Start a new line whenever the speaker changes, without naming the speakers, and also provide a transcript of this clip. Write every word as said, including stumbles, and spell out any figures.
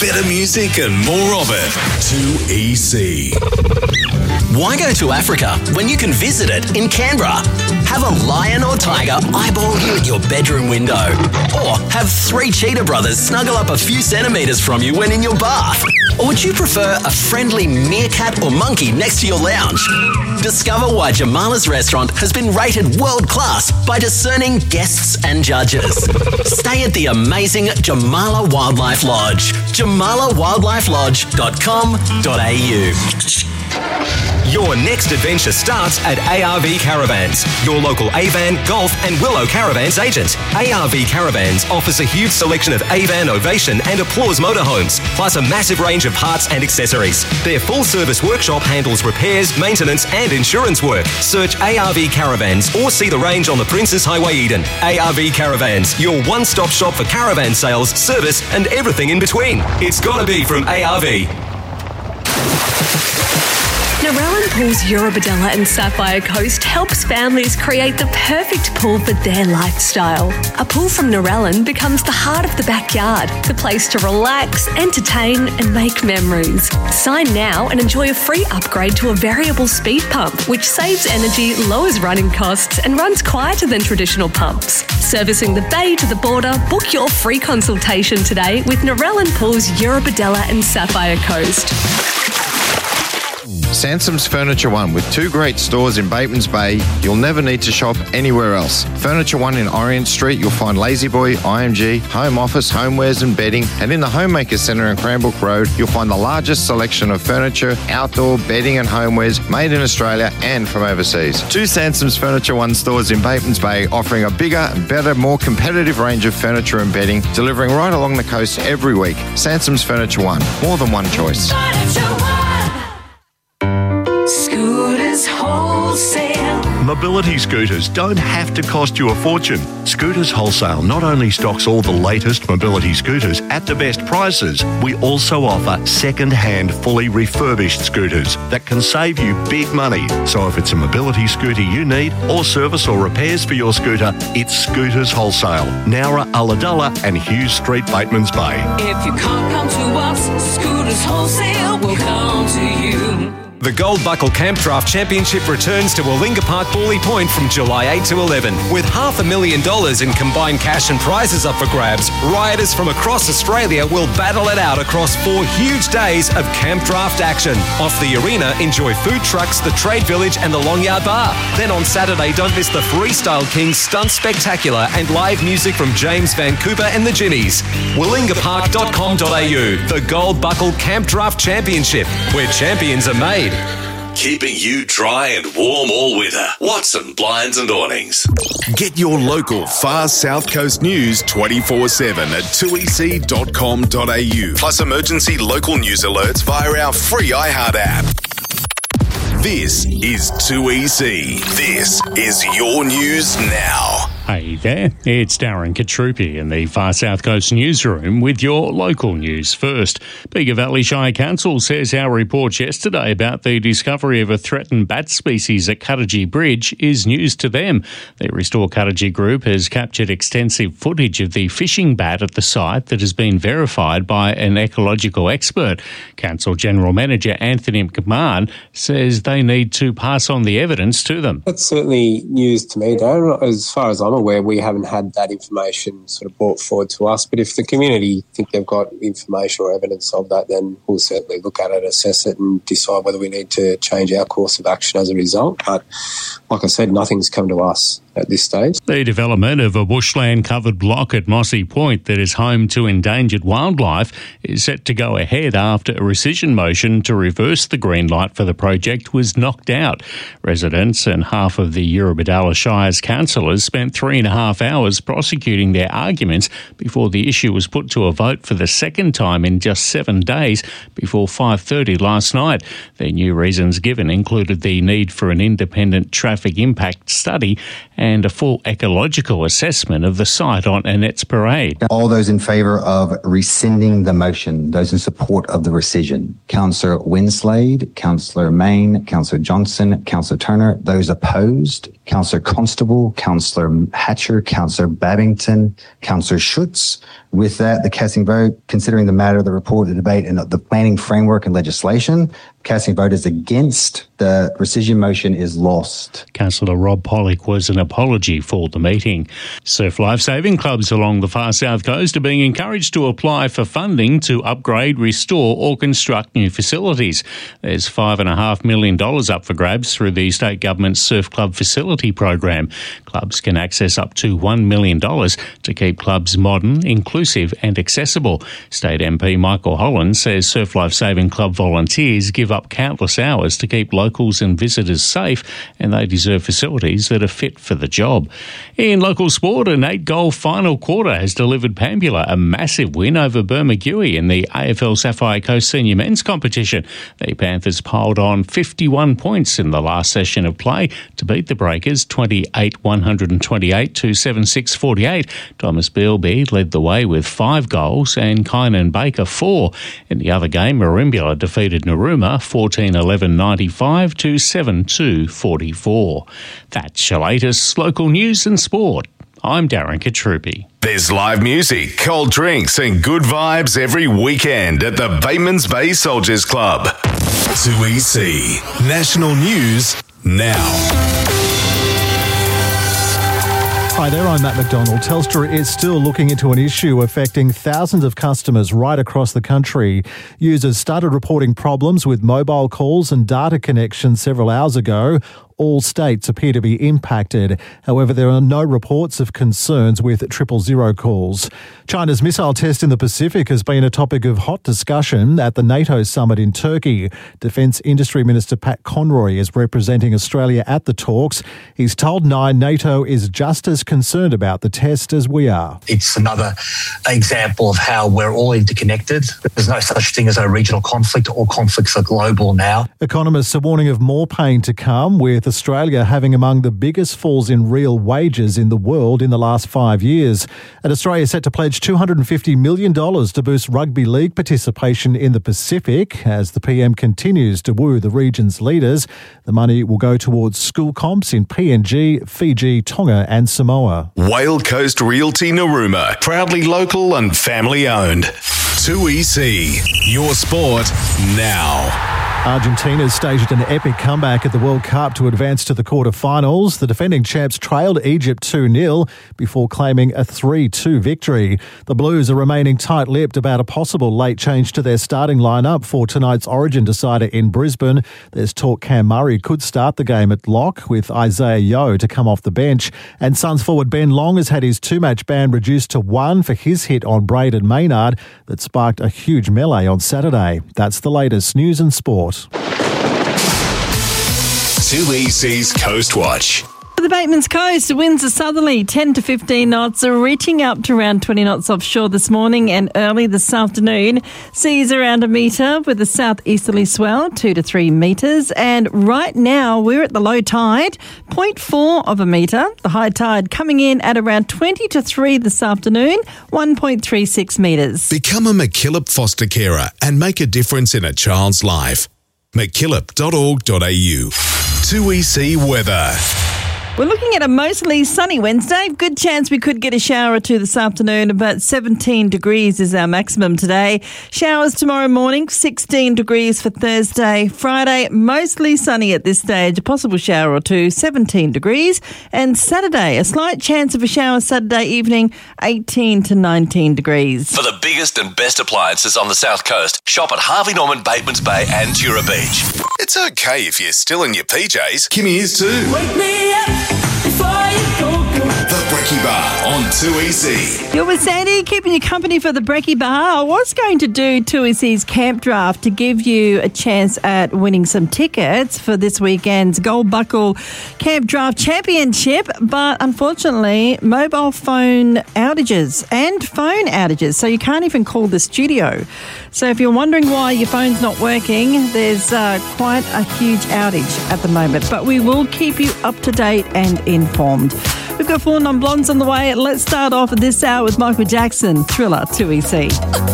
better music and more of it. two E C.
Why go to Africa when you can visit it in Canberra? Have a lion or tiger eyeball you at your bedroom window. Or have three cheetah brothers snuggle up a few centimetres from you when in your bath. Or would you prefer a friendly meerkat or monkey next to your lounge? Discover why Jamala's restaurant has been rated world class by discerning guests and judges. Stay at the amazing Jamala Wildlife Lodge. jamala wildlife lodge dot com dot a u.
Your next adventure starts at A R V Caravans, your local Avan, Golf and Willow Caravans agent. A R V Caravans offers a huge selection of Avan, Ovation and Applause motorhomes, plus a massive range of parts and accessories. Their full-service workshop handles repairs, maintenance and insurance work. Search A R V Caravans or see the range on the Princes Highway Eden. A R V Caravans, your one-stop shop for caravan sales, service and everything in between. It's gotta be from A R V.
Narellan Pools Eurobodalla and Sapphire Coast helps families create the perfect pool for their lifestyle. A pool from Narellan becomes the heart of the backyard, the place to relax, entertain and make memories. Sign now and enjoy a free upgrade to a variable speed pump, which saves energy, lowers running costs and runs quieter than traditional pumps. Servicing the bay to the border, book your free consultation today with Narellan Pools Eurobodalla and Sapphire Coast.
Sansom's Furniture One, with two great stores in Batemans Bay, you'll never need to shop anywhere else. Furniture One in Orient Street, you'll find La-Z-Boy, I M G, home office, homewares and bedding, and in the Homemaker Centre in Cranbrook Road, you'll find the largest selection of furniture, outdoor bedding and homewares made in Australia and from overseas. Two Sansom's Furniture One stores in Batemans Bay, offering a bigger, better, more competitive range of furniture and bedding, delivering right along the coast every week. Sansom's Furniture One, more than one choice.
Scooters Wholesale. Mobility scooters don't have to cost you a fortune. Scooters Wholesale not only stocks all the latest mobility scooters at the best prices, we also offer second-hand, fully refurbished scooters that can save you big money. So if it's a mobility scooter you need, or service or repairs for your scooter, it's Scooters Wholesale, Nowra, Ulladulla and Hughes Street, Batemans Bay.
If you can't come to us, Scooters Wholesale will come to you.
The Gold Buckle Camp Draft Championship returns to Warringah Park, Bawley Point from July eighth to eleven. With half a million dollars in combined cash and prizes up for grabs, rioters from across Australia will battle it out across four huge days of camp draft action. Off the arena, enjoy food trucks, the Trade Village and the Long Yard Bar. Then on Saturday, don't miss the Freestyle Kings Stunt Spectacular and live music from James Van Cooper and the Ginnies. warringah park dot com dot a u. The Gold Buckle Camp Draft Championship, where champions are made.
Keeping you dry and warm all winter. Watson Blinds and Awnings. Get your local far South Coast news twenty-four seven at two e c dot com dot a u. Plus emergency local news alerts via our free iHeart app. This is two E C. This is your news now.
Hey there, it's Darren Katrupi in the Far South Coast newsroom with your local news first. Bega Valley Shire Council says our report yesterday about the discovery of a threatened bat species at Cuttagee Bridge is news to them. The Restore Cuttagee group has captured extensive footage of the fishing bat at the site that has been verified by an ecological expert. Council General Manager Anthony McMahon says they need to pass on the evidence to them.
That's certainly news to me, Darren. As far as I'm aware, we haven't had that information sort of brought forward to us. But if the community think they've got information or evidence of that, then we'll certainly look at it, assess it and decide whether we need to change our course of action as a result. But like I said, nothing's come to us at this stage.
The development of a bushland-covered block at Mossy Point that is home to endangered wildlife is set to go ahead after a rescission motion to reverse the green light for the project was knocked out. Residents and half of the Eurobodalla Shire's councillors spent three and a half hours prosecuting their arguments before the issue was put to a vote for the second time in just seven days before five thirty last night. The new reasons given included the need for an independent traffic impact study and a full ecological assessment of the site on Annette's Parade.
All those in favour of rescinding the motion, those in support of the rescission. Councillor Winslade, Councillor Main, Councillor Johnson, Councillor Turner. Those opposed, Councillor Constable, Councillor Hatcher, Councillor Babington, Councillor Schutz, With that, the casting vote, considering the matter of the report, the debate, and the planning framework and legislation, casting vote is against. The rescission motion is lost.
Councillor Rob Pollock was an apology for the meeting. Surf lifesaving clubs along the far south coast are being encouraged to apply for funding to upgrade, restore or construct new facilities. There's five point five million dollars up for grabs through the state government's Surf Club Facility Program. Clubs can access up to one million dollars to keep clubs modern, inclusive and accessible. State M P Michael Holland says Surf Lifesaving Club volunteers give up countless hours to keep locals and visitors safe, and they deserve facilities that are fit for the job. In local sport, an eight-goal final quarter has delivered Pambula a massive win over Bermagui in the A F L Sapphire Coast Senior Men's Competition. The Panthers piled on fifty-one points in the last session of play to beat the Breakers twenty-eight one twenty-eight to seventy-six forty-eight. Thomas Bealby led the way with five goals and Kynan Baker four. In the other game, Marimbula defeated Narooma fourteen eleven ninety-five to seven two forty-four. That's your latest local news and sport. I'm Darren Katrupi.
There's live music, cold drinks and good vibes every weekend at the Batemans Bay Soldiers Club. two E C National News now.
Hi there, I'm Matt McDonald. Telstra is still looking into an issue affecting thousands of customers right across the country. Users started reporting problems with mobile calls and data connections several hours ago. All states appear to be impacted. However, there are no reports of concerns with triple zero calls. China's missile test in the Pacific has been a topic of hot discussion at the NATO summit in Turkey. Defence Industry Minister Pat Conroy is representing Australia at the talks. He's told Nine NATO is just as concerned about the test as we are.
It's another example of how we're all interconnected. There's no such thing as a regional conflict. All conflicts are global now.
Economists are warning of more pain to come, with Australia having among the biggest falls in real wages in the world in the last five years. And Australia is set to pledge two hundred fifty million dollars to boost rugby league participation in the Pacific as the P M continues to woo the region's leaders. The money will go towards school comps in P N G, Fiji, Tonga and Samoa.
Whale Coast Realty Narooma, proudly local and family owned. two E C, your sport now.
Argentina staged an epic comeback at the World Cup to advance to the quarterfinals. The defending champs trailed Egypt two nil before claiming a three two victory. The Blues are remaining tight-lipped about a possible late change to their starting lineup for tonight's Origin decider in Brisbane. There's talk Cam Murray could start the game at lock, with Isaiah Yeo to come off the bench. And Suns forward Ben Long has had his two-match ban reduced to one for his hit on Braden Maynard that sparked a huge melee on Saturday. That's the latest news and sport.
two E C's Coast Watch.
For the Batemans Coast, winds are southerly, ten to fifteen knots, reaching up to around twenty knots offshore this morning and early this afternoon. Seas around a metre with a southeasterly swell, two to three metres. And right now, we're at the low tide, zero point four of a metre. The high tide coming in at around twenty to three this afternoon, one point three six metres.
Become a McKillop foster carer and make a difference in a child's life. mckillop dot org dot a u. two E C weather.
We're looking at a mostly sunny Wednesday. Good chance we could get a shower or two this afternoon, but seventeen degrees is our maximum today. Showers tomorrow morning, sixteen degrees for Thursday. Friday, mostly sunny at this stage, a possible shower or two, seventeen degrees. And Saturday, a slight chance of a shower Saturday evening, eighteen to nineteen degrees.
For the biggest and best appliances on the South Coast, shop at Harvey Norman, Batemans Bay and Tura Beach.
It's okay if you're still in your P Js. Kimmy is too.
Wake me up before you go, go.
The Brekkie Bar on two E C.
You're with Sandy, keeping you company for the Brekkie Bar. I was going to do two E C's Camp Draft to give you a chance at winning some tickets for this weekend's Gold Buckle Camp Draft Championship, but unfortunately, mobile phone outages and phone outages, so you can't even call the studio. So if you're wondering why your phone's not working, there's uh, quite a huge outage at the moment, but we will keep you up to date and informed. We've got four non-blondes on the way. Let's start off this hour with Michael Jackson, Thriller, two E C.